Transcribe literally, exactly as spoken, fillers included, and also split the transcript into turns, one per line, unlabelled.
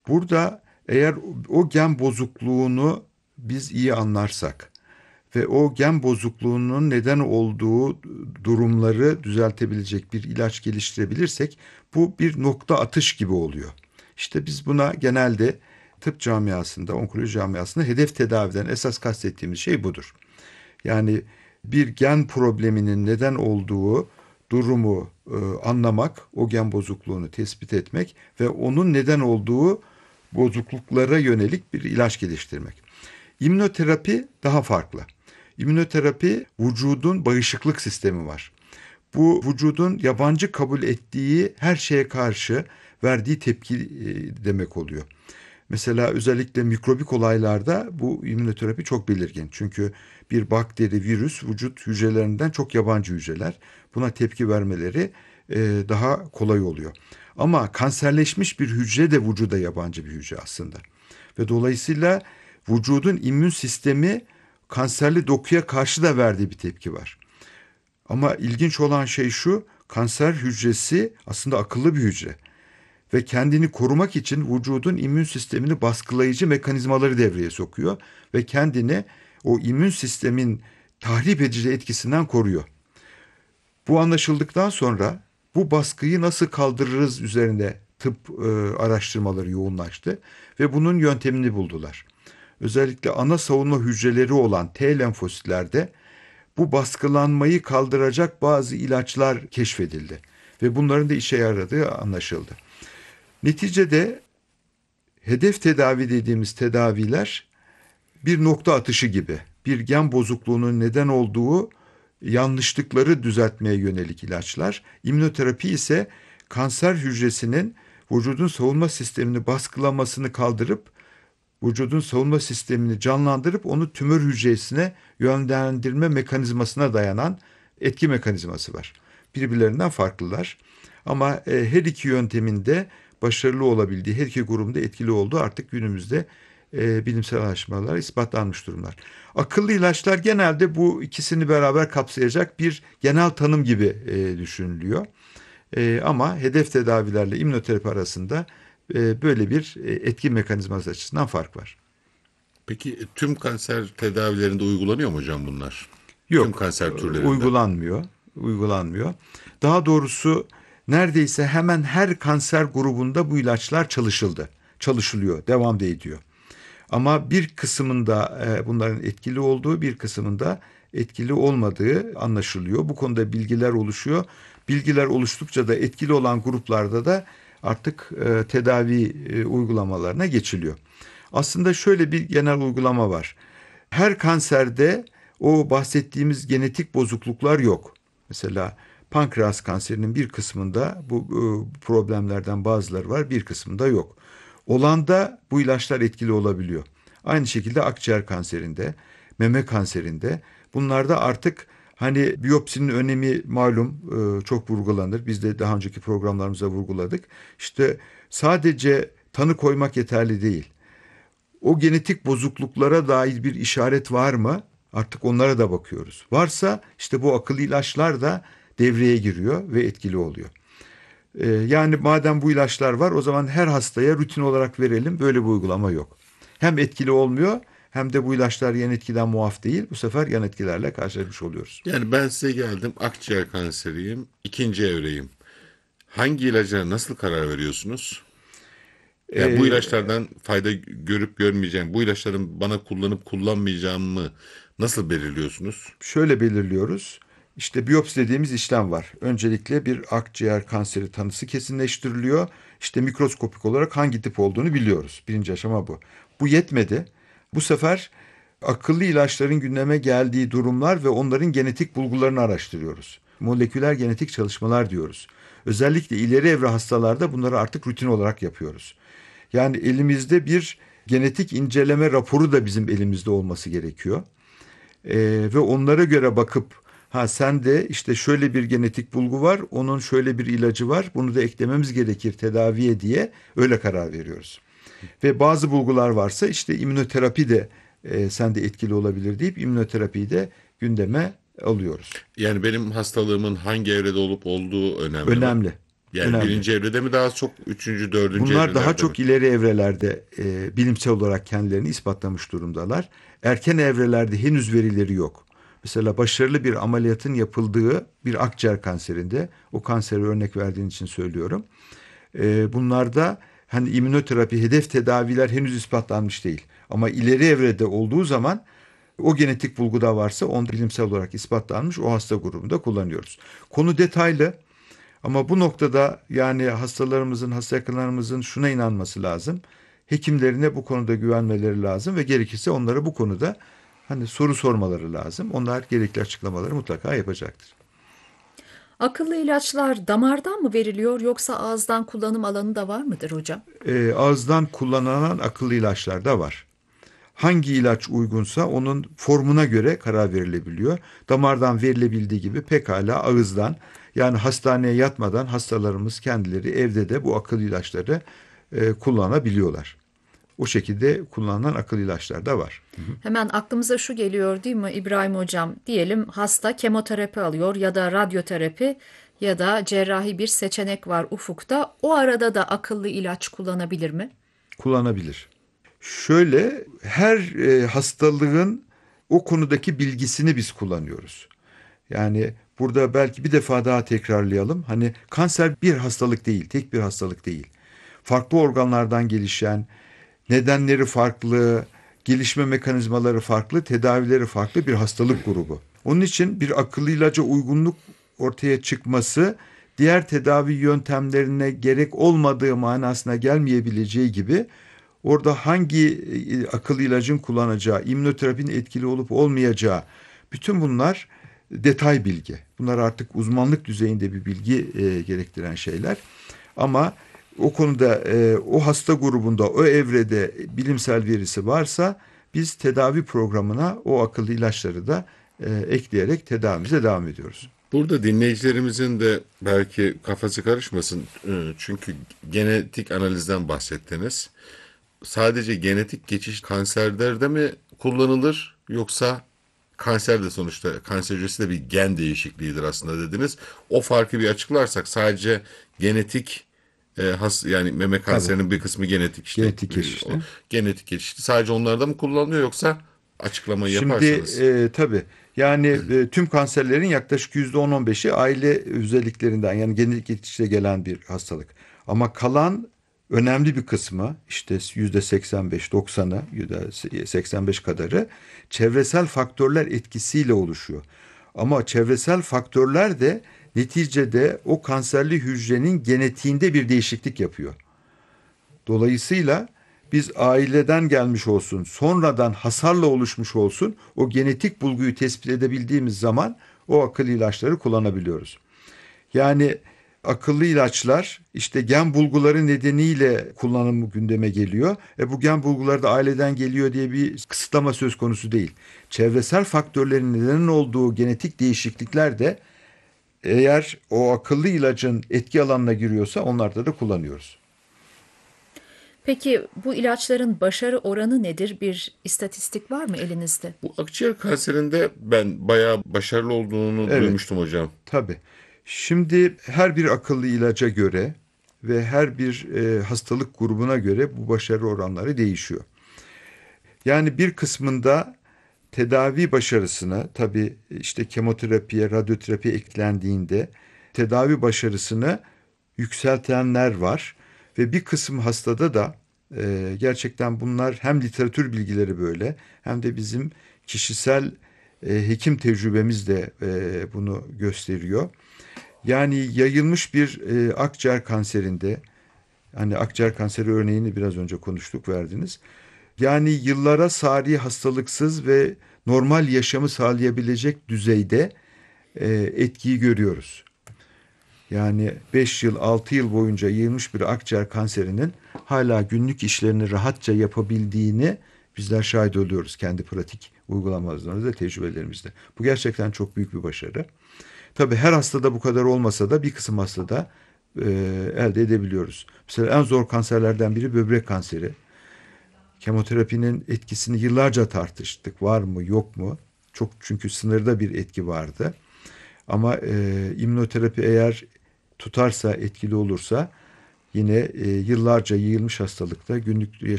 Burada eğer o gen bozukluğunu biz iyi anlarsak ve o gen bozukluğunun neden olduğu durumları düzeltebilecek bir ilaç geliştirebilirsek bu bir nokta atış gibi oluyor. İşte biz buna genelde tıp camiasında, onkoloji camiasında hedef tedaviden esas kastettiğimiz şey budur. Yani bir gen probleminin neden olduğu durumu e, anlamak, o gen bozukluğunu tespit etmek ve onun neden olduğu bozukluklara yönelik bir ilaç geliştirmek. İmmünoterapi daha farklı. İmmünoterapi vücudun bağışıklık sistemi var. Bu vücudun yabancı kabul ettiği her şeye karşı verdiği tepki e, demek oluyor. Mesela özellikle mikrobik olaylarda bu immünoterapi çok belirgin. Çünkü bir bakteri, virüs vücut hücrelerinden çok yabancı hücreler. Buna tepki vermeleri e, daha kolay oluyor. Ama kanserleşmiş bir hücre de vücuda yabancı bir hücre aslında. Ve dolayısıyla vücudun immün sistemi kanserli dokuya karşı da verdiği bir tepki var. Ama ilginç olan şey şu, kanser hücresi aslında akıllı bir hücre ve kendini korumak için vücudun immün sistemini baskılayıcı mekanizmaları devreye sokuyor ve kendini o immün sistemin tahrip edici etkisinden koruyor. Bu anlaşıldıktan sonra bu baskıyı nasıl kaldırırız üzerine tıp e, araştırmaları yoğunlaştı ve bunun yöntemini buldular. Özellikle ana savunma hücreleri olan T lenfositlerde bu baskılanmayı kaldıracak bazı ilaçlar keşfedildi ve bunların da işe yaradığı anlaşıldı. Neticede hedef tedavi dediğimiz tedaviler bir nokta atışı gibi, bir gen bozukluğunun neden olduğu yanlışlıkları düzeltmeye yönelik ilaçlar. İmmünoterapi ise kanser hücresinin vücudun savunma sistemini baskılamasını kaldırıp vücudun savunma sistemini canlandırıp onu tümör hücresine yönlendirme mekanizmasına dayanan etki mekanizması var. Birbirlerinden farklılar. Ama e, her iki yönteminde başarılı olabildiği, her iki grubunda etkili olduğu artık günümüzde e, bilimsel araştırmalar ispatlanmış durumlar. Akıllı ilaçlar genelde bu ikisini beraber kapsayacak bir genel tanım gibi e, düşünülüyor. E, ama hedef tedavilerle immünoterapi arasında e, böyle bir e, etki mekanizması açısından fark var.
Peki e, tüm kanser tedavilerinde uygulanıyor mu hocam bunlar? Tüm
Yok, e,
kanser türlerinde.
uygulanmıyor, uygulanmıyor. Daha doğrusu neredeyse hemen her kanser grubunda bu ilaçlar çalışıldı, çalışılıyor, devam da ediyor. Ama bir kısmında e, bunların etkili olduğu, bir kısmında etkili olmadığı anlaşılıyor. Bu konuda bilgiler oluşuyor. Bilgiler oluştukça da etkili olan gruplarda da artık e, tedavi e, uygulamalarına geçiliyor. Aslında şöyle bir genel uygulama var. Her kanserde o bahsettiğimiz genetik bozukluklar yok. Mesela pankreas kanserinin bir kısmında bu e, problemlerden bazıları var, bir kısmında yok. Olanda bu ilaçlar etkili olabiliyor. Aynı şekilde akciğer kanserinde, meme kanserinde bunlarda artık hani biyopsinin önemi malum e, çok vurgulanır. Biz de daha önceki programlarımızda vurguladık. İşte sadece tanı koymak yeterli değil. O genetik bozukluklara dair bir işaret var mı? Artık onlara da bakıyoruz. Varsa işte bu akıllı ilaçlar da devreye giriyor ve etkili oluyor. Ee, yani madem bu ilaçlar var o zaman her hastaya rutin olarak verelim. Böyle bir uygulama yok. Hem etkili olmuyor hem de bu ilaçlar yan etkiden muaf değil. Bu sefer yan etkilerle karşılaşmış oluyoruz.
Yani ben size geldim, akciğer kanseriyim, ikinci evreyim. Hangi ilaca nasıl karar veriyorsunuz? Yani bu
Ee,
ilaçlardan fayda görüp görmeyeceğim, bu ilaçların bana kullanıp kullanmayacağımı nasıl belirliyorsunuz?
Şöyle belirliyoruz. İşte biyopsi dediğimiz işlem var. Öncelikle bir akciğer kanseri tanısı kesinleştiriliyor. İşte mikroskopik olarak hangi tip olduğunu biliyoruz. Birinci aşama bu. Bu yetmedi. Bu sefer akıllı ilaçların gündeme geldiği durumlar ve onların genetik bulgularını araştırıyoruz. Moleküler genetik çalışmalar diyoruz. Özellikle ileri evre hastalarda bunları artık rutin olarak yapıyoruz. Yani elimizde bir genetik inceleme raporu da bizim elimizde olması gerekiyor. Ee, ve onlara göre bakıp ha sende işte şöyle bir genetik bulgu var, onun şöyle bir ilacı var, bunu da eklememiz gerekir tedaviye diye öyle karar veriyoruz. Ve bazı bulgular varsa işte immünoterapi de e, sende etkili olabilir deyip immünoterapiyi de gündeme alıyoruz.
Yani benim hastalığımın hangi evrede olup olduğu önemli mi?
Önemli.
Yani
önemli.
birinci evrede mi daha çok, üçüncü, dördüncü
Bunlar daha
evrelerde mi?
çok ileri evrelerde e, bilimsel olarak kendilerini ispatlamış durumdalar. Erken evrelerde henüz verileri yok. Mesela başarılı bir ameliyatın yapıldığı bir akciğer kanserinde, o kansere örnek verdiğin için söylüyorum. E, bunlarda hani immünoterapi, hedef tedaviler henüz ispatlanmış değil. Ama ileri evrede olduğu zaman o genetik bulguda varsa onu bilimsel olarak ispatlanmış, o hasta grubunda kullanıyoruz. Konu detaylı. Ama bu noktada yani hastalarımızın, hasta yakınlarımızın şuna inanması lazım. Hekimlerine bu konuda güvenmeleri lazım ve gerekirse onlara bu konuda hani soru sormaları lazım. Onlar gerekli açıklamaları mutlaka yapacaktır.
Akıllı ilaçlar damardan mı veriliyor yoksa ağızdan kullanım alanı da var mıdır hocam?
Ee, ağızdan kullanılan akıllı ilaçlar da var. Hangi ilaç uygunsa onun formuna göre karar verilebiliyor. Damardan verilebildiği gibi pekala ağızdan, yani hastaneye yatmadan hastalarımız kendileri evde de bu akıllı ilaçları e, kullanabiliyorlar. O şekilde kullanılan akıllı ilaçlar da var.
Hemen aklımıza şu geliyor değil mi İbrahim hocam? Diyelim hasta kemoterapi alıyor ya da radyoterapi ya da cerrahi bir seçenek var ufukta. O arada da akıllı ilaç kullanabilir mi?
Kullanabilir. Şöyle, her e, hastalığın o konudaki bilgisini biz kullanıyoruz. Yani burada belki bir defa daha tekrarlayalım. Hani kanser bir hastalık değil, tek bir hastalık değil. Farklı organlardan gelişen, nedenleri farklı, gelişme mekanizmaları farklı, tedavileri farklı bir hastalık grubu. Onun için bir akıllı ilaca uygunluk ortaya çıkması diğer tedavi yöntemlerine gerek olmadığı manasına gelmeyebileceği gibi orada hangi e, akıllı ilacın kullanacağı, immünoterapinin etkili olup olmayacağı, bütün bunlar detay bilgi. Bunlar artık uzmanlık düzeyinde bir bilgi e, gerektiren şeyler. Ama o konuda e, o hasta grubunda, o evrede bilimsel verisi varsa biz tedavi programına o akıllı ilaçları da e, ekleyerek tedavimize devam ediyoruz.
Burada dinleyicilerimizin de belki kafası karışmasın. Ee, Çünkü genetik analizden bahsettiniz. Sadece genetik geçiş kanserlerde mi kullanılır, yoksa kanser de sonuçta, kanser hücresi de bir gen değişikliğidir aslında dediniz. O farkı bir açıklarsak, sadece genetik e, has, yani meme
Tabii,
kanserinin bir kısmı genetik işte.
genetik
E, o
geçişli.
genetik geçişli. Sadece onlarda mı kullanılıyor, yoksa açıklamayı
Şimdi
yaparsanız?
e, tabii yani e, tüm kanserlerin yaklaşık yüzde on on beşi aile özelliklerinden, yani genetik geçişle gelen bir hastalık. Ama kalan önemli bir kısmı, işte yüzde seksen beş doksanı, yüzde seksen beş kadarı çevresel faktörler etkisiyle oluşuyor. Ama çevresel faktörler de neticede o kanserli hücrenin genetiğinde bir değişiklik yapıyor. Dolayısıyla biz aileden gelmiş olsun, sonradan hasarla oluşmuş olsun, o genetik bulguyu tespit edebildiğimiz zaman o akıllı ilaçları kullanabiliyoruz. Yani akıllı ilaçlar işte gen bulguları nedeniyle kullanımı gündeme geliyor. E bu gen bulguları da aileden geliyor diye bir kısıtlama söz konusu değil. Çevresel faktörlerin neden olduğu genetik değişiklikler de eğer o akıllı ilacın etki alanına giriyorsa onlarda da kullanıyoruz.
Peki bu ilaçların başarı oranı nedir? Bir istatistik var mı elinizde?
Bu akciğer kanserinde ben bayağı başarılı olduğunu
Evet.
duymuştum hocam.
Tabii. Şimdi her bir akıllı ilaca göre ve her bir e, hastalık grubuna göre bu başarı oranları değişiyor. Yani bir kısmında tedavi başarısına, tabii işte kemoterapiye, radyoterapiye eklendiğinde tedavi başarısını yükseltenler var. Ve bir kısım hastada da e, gerçekten bunlar hem literatür bilgileri böyle, hem de bizim kişisel e, hekim tecrübemiz de e, bunu gösteriyor. Yani yayılmış bir e, akciğer kanserinde, hani akciğer kanseri örneğini biraz önce konuştuk, verdiniz. Yani yıllara sari hastalıksız ve normal yaşamı sağlayabilecek düzeyde e, etkiyi görüyoruz. Yani beş yıl, altı yıl boyunca yayılmış bir akciğer kanserinin hala günlük işlerini rahatça yapabildiğini bizler şahit oluyoruz kendi pratik uygulamalarımızda, tecrübelerimizde. Bu gerçekten çok büyük bir başarı. Tabii her hastada bu kadar olmasa da bir kısım hastada e, elde edebiliyoruz. Mesela en zor kanserlerden biri böbrek kanseri. Kemoterapinin etkisini yıllarca tartıştık. Var mı, yok mu? Çok, çünkü sınırda bir etki vardı. Ama e, immünoterapi eğer tutarsa, etkili olursa yine e, yıllarca yayılmış hastalıkta günlük